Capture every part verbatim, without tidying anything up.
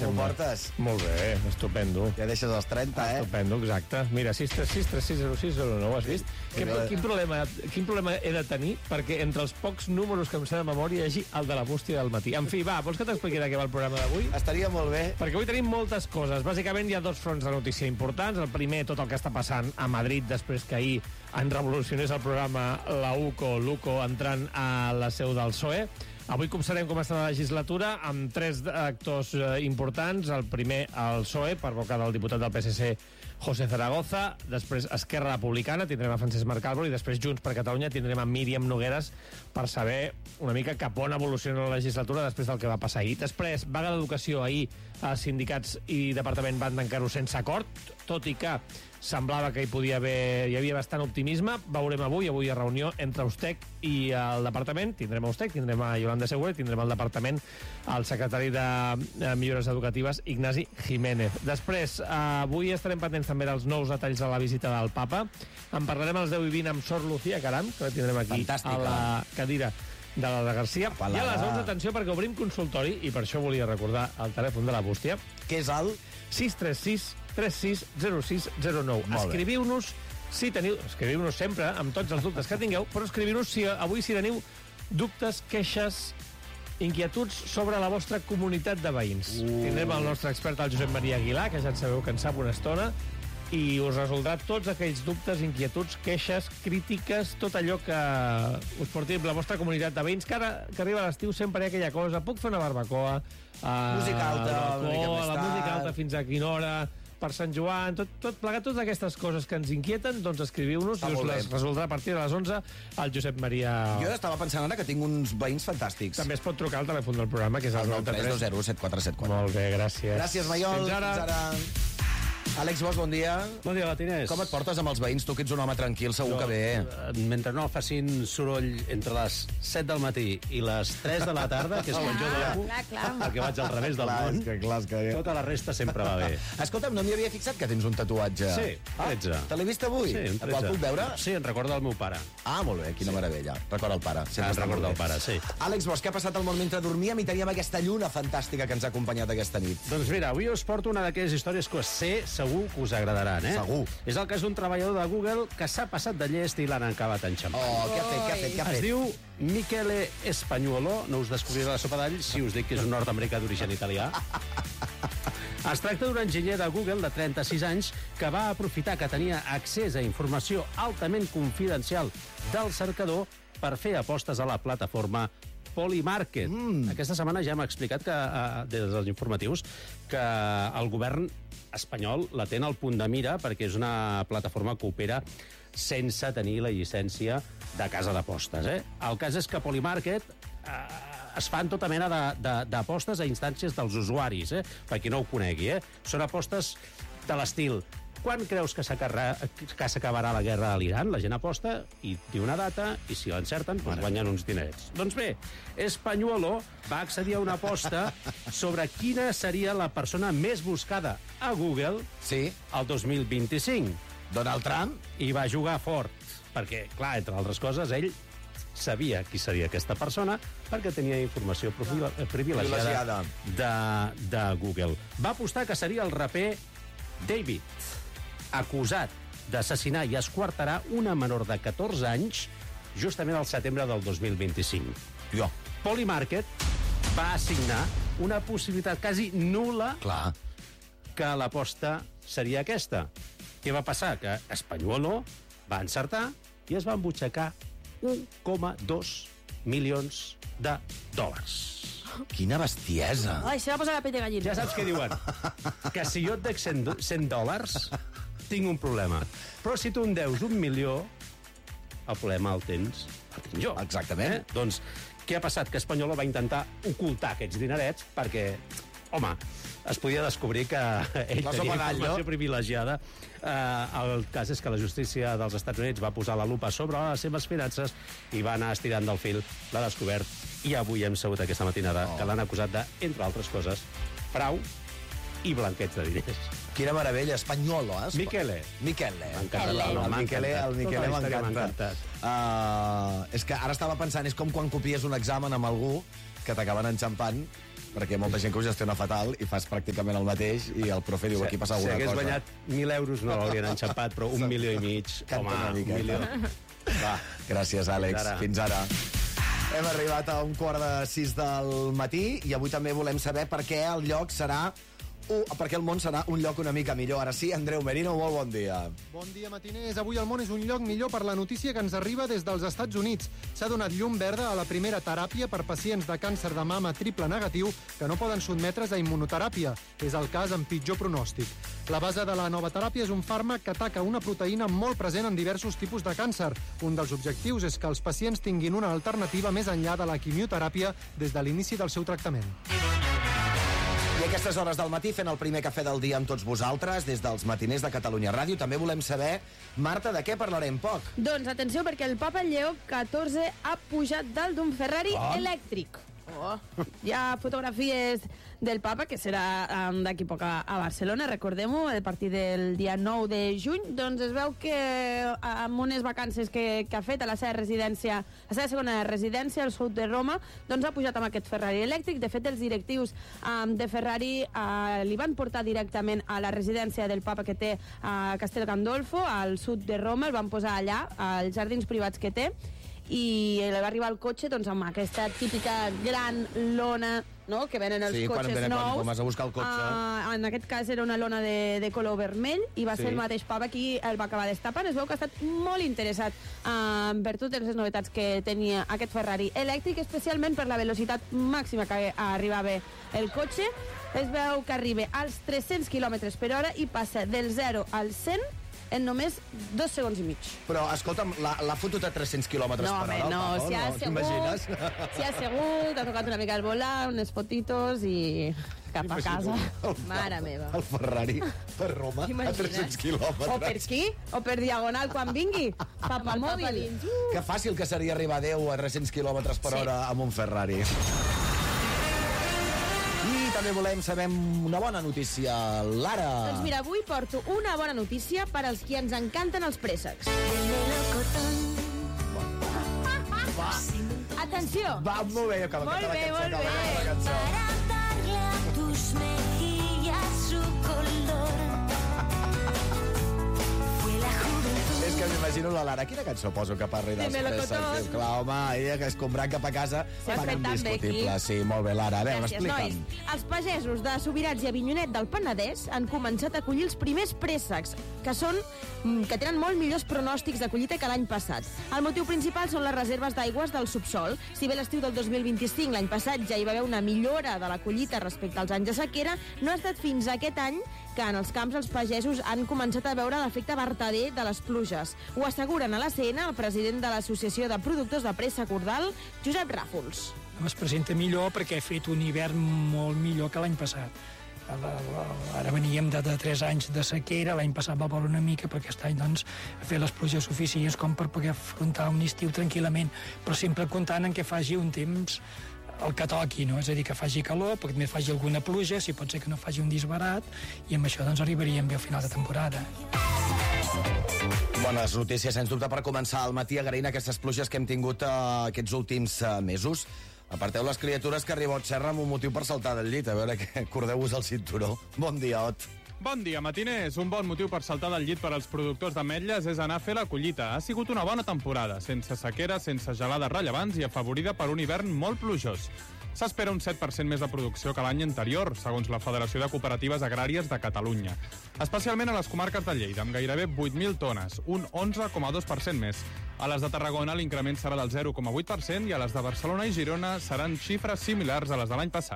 Com ho portes? Molt bé, estupendo. Ja deixes els trenta, eh? Estupendo, exacte. Mira, sis tres sis tres sis zero sis zero nou, has vist? Que, quin, problema, quin problema he de tenir perquè entre els pocs números que em sé de memòria hi hagi el de la bústia del matí. En fi, va, vols que t'expliqui de què va el programa d'avui? Estaria molt bé. Perquè avui tenim moltes coses. Bàsicament hi ha dos fronts de notícia importants. El primer, tot el que està passant a Madrid després que ahir en revolucionés el programa la U C O, l'U C O, entrant a la seu del P S O E. Avui començarem com està la legislatura amb tres actors eh, importants. El primer, el P S O E, per boca del diputat del P S C, José Zaragoza. Després, Esquerra Republicana, tindrem a Francesc Mercadal, i després Junts per Catalunya tindrem a Míriam Nogueras per saber una mica cap on evoluciona la legislatura després del que va passar ahir. Després, vaga d'educació. Ahir els sindicats i departament van tancar-ho sense acord, tot i que semblava que hi podia haver, hi havia bastant optimisme. Veurem avui, avui hi ha reunió entre Eustec i el departament. Tindrem a Eustec, tindrem a Yolanda Segura, tindrem al departament el secretari de Millores Educatives, Ignasi Jiménez. Després, eh, avui estarem pendents també dels nous detalls de la visita del Papa. En parlarem als deu i vint amb Sor Lucía Caram, que la tindrem aquí Fantàstica. A la cadira de la de Garcia. I a les onze, atenció, perquè obrim consultori, i per això volia recordar el telèfon de la bústia, que és el sis tres sis tres sis zero sis zero nou. Escriviu-nos si teniu... Escriviu-nos sempre, amb tots els dubtes que tingueu, però escriviu-nos si avui si teniu dubtes, queixes, inquietuds sobre la vostra comunitat de veïns. Uh. Tindrem el nostre expert, el Josep Maria Aguilar, que ja en sabeu que en sap una estona, i us resoldrà tots aquells dubtes, inquietuds, queixes, crítiques, tot allò que us porti la vostra comunitat de veïns, que ara que arriba l'estiu sempre hi ha aquella cosa, puc fer una barbacoa, uh, música alta, balcó, la música alta fins a quina hora, per Sant Joan, tot, tot plegat, totes aquestes coses que ens inquieten, doncs escriviu-nos i us les resoldrà a partir de les onze el Josep Maria... Jo estava pensant ara que tinc uns veïns fantàstics. També es pot trucar al telèfon del programa, que és el nou tres dos zero set quatre set quatre. Molt bé, gràcies. Gràcies, Maiol. Fins ara. Fins ara. Àlex Bosch, bon dia. Bon dia, Latiners. Com et portes amb els veïns? Tu que ets un home tranquil, segur jo, que bé. Mentre no facin soroll entre les set del matí i les tres de la tarda, que és quan jo dormo, perquè vaig al revés del clar, món, que, clar, que... tota la resta sempre va bé. Escolta'm, no m'hi havia fixat que tens un tatuatge. Sí, tretze. Ah, te l'he vist avui? Sí, un tretze. El puc veure? Sí, en recorda el meu pare. Ah, molt bé, quina sí. meravella. Recorda el pare. Ah, recorda el pare, sí. Àlex Bosch, què ha passat al món mentre dormíem i teníem aquesta lluna fantàstica que ens ha acompanyat aquesta nit? Doncs mira, avui us porto una d'aquelles històries que sé segur que us agradaran, eh? Segur. És el cas d'un treballador de Google que s'ha passat de llest i l'han acabat enxampant. Oh, què ha fet, què ha fet, què ha fet? Es diu Michele Spagnuolo, no us descobriré la sopa d'all si us dic que és un nord-americà d'origen italià. Es tracta d'un enginyer de Google de trenta-sis anys que va aprofitar que tenia accés a informació altament confidencial del cercador per fer apostes a la plataforma Polymarket. Mm. Aquesta setmana ja hem explicat que, eh, des dels informatius que el govern espanyol la té al punt de mira perquè és una plataforma que opera sense tenir la llicència de casa d'apostes. Eh? El cas és que Polymarket eh, es fan tota mena d'apostes a instàncies dels usuaris, eh? Per qui no ho conegui. Eh? Són apostes de l'estil: quan creus que s'acabarà la guerra a l'Iran? La gent aposta i diu una data, i si l'encerten, doncs guanyen uns dinerets. Doncs bé, Spagnuolo va accedir a una aposta sobre quina seria la persona més buscada a Google sí. el dos mil vint-i-cinc. Donald Trump? I va jugar fort, perquè, clar, entre altres coses, ell sabia qui seria aquesta persona perquè tenia informació privilegiada de, de Google. Va apostar que seria el raper David, acusat d'assassinar i esquarterar una menor de catorze anys justament al setembre del dos mil vint-i-cinc. Jo. Polymarket va assignar una possibilitat quasi nul·la Clar. que l'aposta seria aquesta. Què va passar? Que Spagnuolo va encertar i es va embutxacar un coma dos milions de dòlars. Quina bestiesa. Ai, se va posar la pell de gallina. Ja saps què diuen? Que si jo et dec cent, cent dòlars, tinc un problema. Però si tu em deus un milió, el problema el tens, el tinc jo. Exactament. Eh? Doncs què ha passat? Que Spagnuolo va intentar ocultar aquests dinerets perquè, home, es podia descobrir que ell la tenia informació privilegiada. Uh, el cas és que la justícia dels Estats Units va posar la lupa sobre les seves finances i va anar estirant del fil, l'ha descobert, i avui hem sabut aquesta matinada oh. que l'han acusat de, entre altres coses, frau i blanqueig de diners. Quina meravella, Spagnuolo, eh? Michele. Michele. M'encanta. El, el Michele, el Michele m'encanta. Uh, és que ara estava pensant, és com quan copies un examen amb algú que t'acaben enxampant perquè molta gent que ho gestiona fatal i fas pràcticament el mateix i el profe diu, aquí passa alguna cosa. Si hagués cosa. guanyat mil euros no l'haurien enxampat, però un milió i mig, Canta home, una mica, un milió. Va. Gràcies, Àlex. Fins ara. Fins ara. Hem arribat a un quart de sis del matí i avui també volem saber per què el lloc serà Uh, perquè el món serà un lloc una mica millor. Ara sí, Andreu Merino, molt bon dia. Bon dia, matiners. Avui el món és un lloc millor per la notícia que ens arriba des dels Estats Units. S'ha donat llum verda a la primera teràpia per pacients de càncer de mama triple negatiu que no poden sotmetre's a immunoteràpia. És el cas amb pitjor pronòstic. La base de la nova teràpia és un fàrmac que ataca una proteïna molt present en diversos tipus de càncer. Un dels objectius és que els pacients tinguin una alternativa més enllà de la quimioteràpia des de l'inici del seu tractament. I a aquestes hores del matí, fent el primer cafè del dia amb tots vosaltres, des dels matiners de Catalunya Ràdio, també volem saber, Marta, de què parlarem poc? Doncs atenció, perquè el papa Lleó catorze ha pujat dalt d'un Ferrari Oh. elèctric. Oh. Hi ha fotografies del papa, que serà um, d'aquí poc a, a Barcelona, recordem-ho, a partir del dia nou de juny. Doncs es veu que amb unes vacances que, que ha fet a la seva residència, la seva segona residència, al sud de Roma, doncs ha pujat amb aquest Ferrari elèctric. De fet, els directius um, de Ferrari uh, li van portar directament a la residència del papa que té a Castel Gandolfo, al sud de Roma, el van posar allà, als jardins privats que té, i va arribar el cotxe doncs, amb aquesta típica gran lona, no?, que venen els sí, cotxes quan, nous. Quan, quan vas a buscar el cotxe. Uh, en aquest cas era una lona de, de color vermell i va Sí. ser el mateix papa qui el va acabar destapant. Es veu que ha estat molt interessat uh, per totes les novetats que tenia aquest Ferrari elèctric, especialment per la velocitat màxima que arribava el cotxe. Es veu que arriba als tres-cents quilòmetres per hora i passa del zero al cent en només dos segons i mig. Però, escolta'm, l'ha fotut a tres-cents quilòmetres No, per home, hora, el no, Papa, s'hi ha no? T'imagines? assegut, s'hi ha assegut, ha tocat una mica el volant, unes fotitos i cap a casa. El Mare meva. El Ferrari per Roma a T'imagines? tres-cents quilòmetres. O per aquí, o per diagonal quan vingui. Papa mòbil. Que fàcil que seria arribar a deu a tres-cents quilòmetres per Sí. hora amb un Ferrari. I també volem saber una bona notícia. Lara. Doncs mira, avui porto una bona notícia per als qui ens encanten els préssecs. Atenció! Va, molt bé, acaba Molt acaba bé, la cançó, molt acaba bé. la cançó. Para darle a tus mejillas su color. Fue la juventud. És que m'imagino la Lara. Quina cançó poso que parli dels De melocotón. préssecs? Clar, home, ella que escombrant cap a casa S'ho has fan fet tan bé indiscutible. aquí. Sí, molt bé, Lara. A veure, Gràcies, nois. explica'm. Els pagesos de Subirats i Avinyonet del Penedès han començat a collir els primers préssecs, que són mm, que tenen molt millors pronòstics de collita que l'any passat. El motiu principal són les reserves d'aigües del subsol. Si bé l'estiu del dos mil vint-i-cinc, l'any passat, ja hi va haver una millora de la collita respecte als anys de sequera, no ha estat fins aquest any que en els camps els pagesos han començat a veure l'efecte vertader de les pluges. Ho asseguren a l'A C N el president de l'Associació de Productors de Préssec Ordal, Josep Ràfols. Es presenta millor perquè ha fet un hivern molt millor que l'any passat. La- la- Ara veníem de, de tres anys de sequera, l'any passat va voler una mica, però aquest any doncs, ha fet les pluges suficients com per poder afrontar un estiu tranquil·lament, però sempre comptant en què faci un temps el que toqui, no? És a dir, que faci calor, perquè també faci alguna pluja, si pot ser que no faci un disbarat, i amb això doncs, arribaríem bé al final de temporada. Bones notícies, sens dubte, per començar el matí agraint aquestes pluges que hem tingut uh, aquests últims uh, mesos. Aparteu les criatures que arriba Ot Serra amb un motiu per saltar del llit. A veure, que acordeu-vos el cinturó. Bon dia, Ot. Bon dia, matiners. Un bon motiu per saltar del llit per als productors d'ametlles és anar a fer la collita. Ha sigut una bona temporada, sense sequera, sense gelades rellevants i afavorida per un hivern molt plujós. S'espera un set per cent més de producció que l'any anterior, segons la Federació de Cooperatives Agràries de Catalunya. Especialment a les comarques de Lleida, amb gairebé vuit mil tones, un onze coma dos per cent més. A les de Tarragona l'increment serà del zero coma vuit per cent i a les de Barcelona i Girona seran xifres similars a les de l'any passat.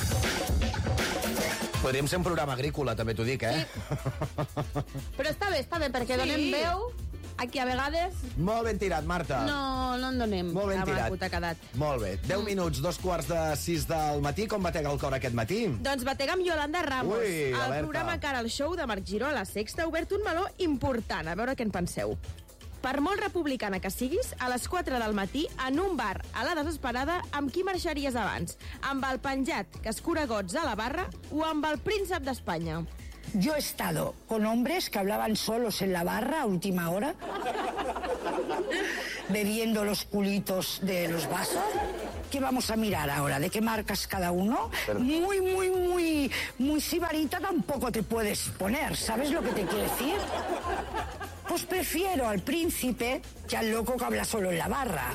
Podríem ser un programa agrícola, també t'ho dic, eh? Però està bé, està bé, perquè Sí. donem veu a qui a vegades Molt ben tirat, Marta. no, no en donem. Molt ben Que tirat. maco t'ha quedat. Molt bé. deu minuts, dos quarts de sis del matí. Com batega el cor aquest matí? Doncs batega amb Yolanda Ramos. Ui, el alerta. programa Cara al Show de Marc Giró a la Sexta ha obert un meló important. A veure què en penseu. Per molt republicana que siguis, a les quatre del matí, en un bar a la desesperada, amb qui marxaries abans? Amb el penjat que es cura gots a la barra o amb el príncep d'Espanya? Yo he estado con hombres que hablaban solos en la barra a última hora, bebiendo los culitos de los vasos, ¿Qué vamos a mirar ahora? ¿De qué marcas cada uno? Pero... Muy, muy, muy, muy sibarita tampoco te puedes poner, ¿sabes lo que te quiero decir? Pues prefiero al príncipe que al loco que habla solo en la barra.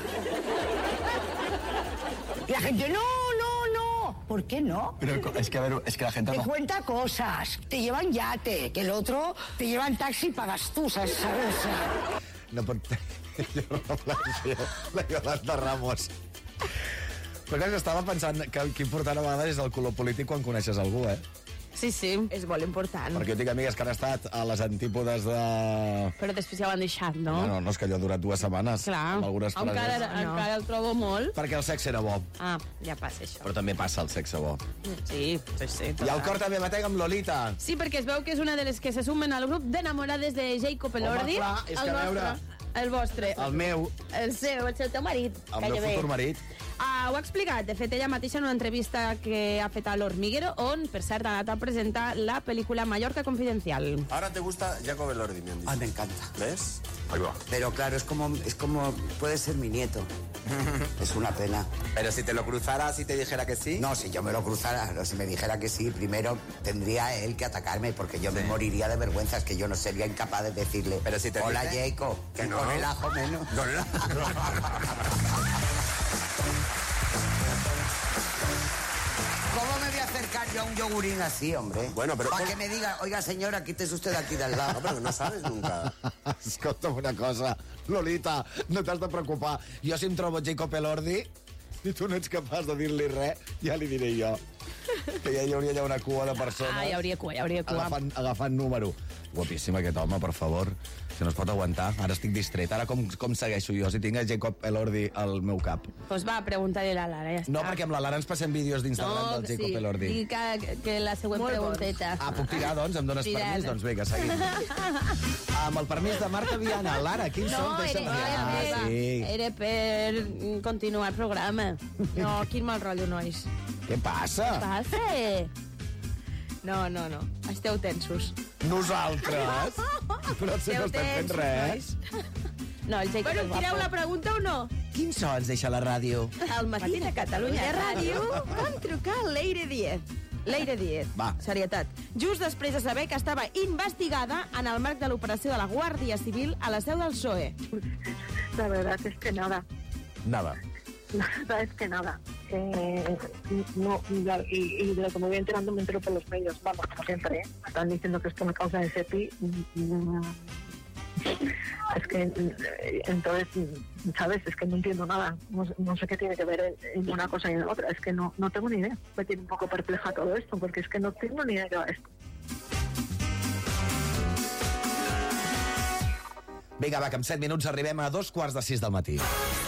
Y la gente, no, no, no. ¿Por qué no? Pero es que, a ver, es que la gente Te no... cuenta cosas, te llevan yate, que el otro te lleva en taxi y pagas tú, ¿sabes? ¿sabes? No pot... La Yolanda Ramos. Però clar, estava pensant que, que important a vegades és el color polític quan coneixes algú, eh? Sí, sí, és molt important. Perquè jo tinc amigues que han estat a les antípodes de... Però després ja ho han deixat, no? No, no, no és que allò ha durat dues setmanes. Clar, amb algunes frases. encara, No. encara el trobo molt. Perquè el sexe era bo, Ah, ja passa això. però també passa el sexe bo. Sí, sí, sí. I el cor també batega amb Lolita. Sí, perquè es veu que és una de les que se sumen al grup d'enamorades de Jacob Elordi. clar, és que el a veure- vostre, el vostre. El meu, El seu, el seu teu marit. el meu gairebé. futur marit. Ah, ho ha explicat, de fet, ella mateixa en una entrevista que ha fet a l'Hormiguero, on, per cert, ha anat a presentar la pel·lícula Mallorca Confidencial. Ahora te gusta Jacob Elordi, me han dicho. Ah, me encanta. ¿Ves? Ahí va. Pero claro, es como, es como, puede ser mi nieto. Es una pena. Pero si te lo cruzaras y te dijera que sí. No, si yo me lo cruzara, no, si me dijera que sí, primero tendría él que atacarme porque yo me moriría de vergüenza, es que yo no sería incapaz de decirle, Pero si te hola dice Jacob, que que no. con el ajo menos. Con el ajo. ¿Cómo me voy a acercar yo a un yogurín así, hombre? Bueno, pero Para ¿cómo? que me diga, oiga señora, quítese usted de aquí del lado. No, pero no sabes nunca. Escolta'm una cosa, Lolita, no t'has de preocupar. Jo si em trobo Jacob Elordi i tu no ets capaç de dir-li res, ja li diré jo. Que ja hi hauria allà una cua de persones... Ah, hi hauria cua, hi hauria cua. Agafant, agafant número. Guapíssim aquest home, per favor. Si no es pot aguantar. Ara estic distret. Ara com, com segueixo jo si tinc a Jacob Elordi al meu cap? Doncs pues va, preguntar-li a la Lara, ja està. No, perquè amb la Lara ens passem vídeos d'Instagram del Jacob sí, Elordi. digui que, que la següent Molt pregunteta. Ah, puc tirar, doncs? Em dones Tira. permís? Doncs vinga, seguim. Amb el permís de Marta Viana. Lara, quins No, són? era, Deixa'm- era, Ah, per, sí. era per continuar el programa. No, quin mal rotllo, nois. Què passa? Passa? No, no, no. Esteu tensos. Nosaltres? Però si no estem fent res. No, el Jacob Bueno, és tireu guapo. la pregunta o no? Quins sons deixa la ràdio? Al matí de Catalunya Ràdio vam trucar a Leire Díez. Leire Díez, Va. serietat. Just després de saber que estava investigada en el marc de l'operació de la Guàrdia Civil a la seu del P S O E. La verdad es que nada. Nada. La verdad es que nada. Eh, no, ya- y, y de lo que me voy enterando me entero por los medios. Vamos, como siempre, ¿eh? Están diciendo que esto me causa S P I. Mm, Es que, eh, entonces, ¿sabes? Es que no entiendo nada. No, sé- no sé qué tiene que ver en una cosa y en la otra. Es que no, no tengo ni idea. Me tiene un poco perpleja todo esto, porque es que no tengo ni idea de qué va esto. Vinga, va, que en set minuts arribem a dos quarts de sis del matí.